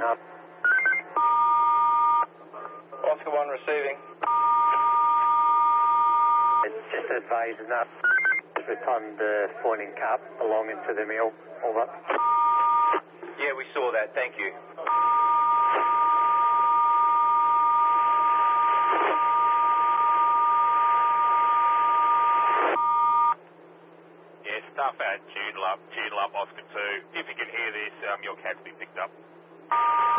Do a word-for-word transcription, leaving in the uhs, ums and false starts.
up. Oscar one receiving. It's just advising up. Returned the phoning cab belonging to the mail. Over. Yeah, we saw that. Thank you. Yeah, stuff at Joondalup, Joondalup, Oscar two. If you can hear this, um, your cab's been picked up.